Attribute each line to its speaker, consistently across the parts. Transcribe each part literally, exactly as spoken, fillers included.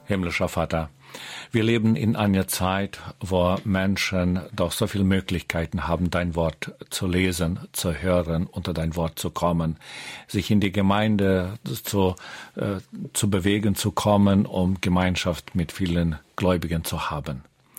Speaker 1: Himmlischer Vater, wir leben in einer Zeit, wo Menschen doch so viele Möglichkeiten haben, dein Wort zu lesen, zu hören, unter dein Wort zu kommen, sich in die Gemeinde zu, äh, zu bewegen, zu kommen, um Gemeinschaft mit vielen Gläubigen zu haben.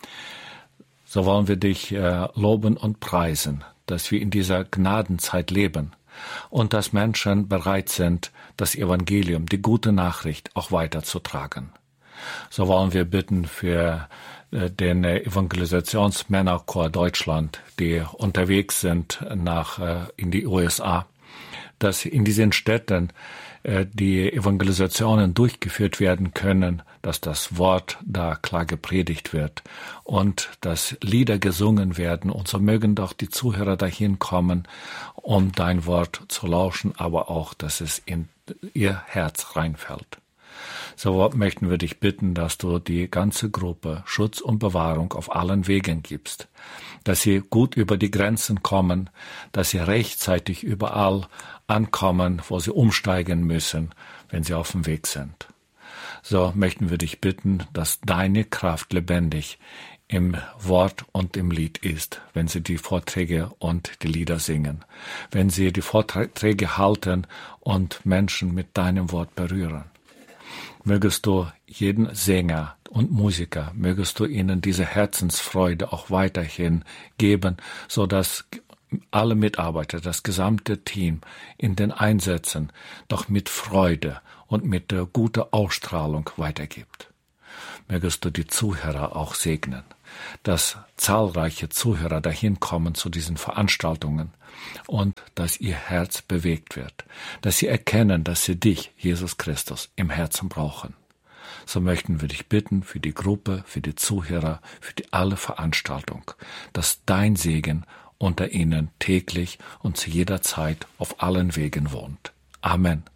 Speaker 1: So wollen wir dich äh, loben und preisen, dass wir in dieser Gnadenzeit leben und dass Menschen bereit sind, das Evangelium, die gute Nachricht auch weiterzutragen. So wollen wir bitten für äh, den Evangelisationsmännerchor Deutschland, die unterwegs sind nach äh, in die U S A, dass in diesen Städten äh, die Evangelisationen durchgeführt werden können, dass das Wort da klar gepredigt wird und dass Lieder gesungen werden. Und so mögen doch die Zuhörer dahin kommen, um dein Wort zu lauschen, aber auch, dass es in ihr Herz reinfällt. So möchten wir dich bitten, dass du die ganze Gruppe Schutz und Bewahrung auf allen Wegen gibst, dass sie gut über die Grenzen kommen, dass sie rechtzeitig überall ankommen, wo sie umsteigen müssen, wenn sie auf dem Weg sind. So möchten wir dich bitten, dass deine Kraft lebendig im Wort und im Lied ist, wenn sie die Vorträge und die Lieder singen, wenn sie die Vorträge halten und Menschen mit deinem Wort berühren. Mögest du jeden Sänger und Musiker, mögest du ihnen diese Herzensfreude auch weiterhin geben, so dass alle Mitarbeiter, das gesamte Team in den Einsätzen doch mit Freude und mit der guten Ausstrahlung weitergibt. Mögest du die Zuhörer auch segnen, dass zahlreiche Zuhörer dahin kommen zu diesen Veranstaltungen und dass ihr Herz bewegt wird, dass sie erkennen, dass sie dich, Jesus Christus, im Herzen brauchen. So möchten wir dich bitten für die Gruppe, für die Zuhörer, für die alle Veranstaltung, dass dein Segen unter ihnen täglich und zu jeder Zeit auf allen Wegen wohnt. Amen.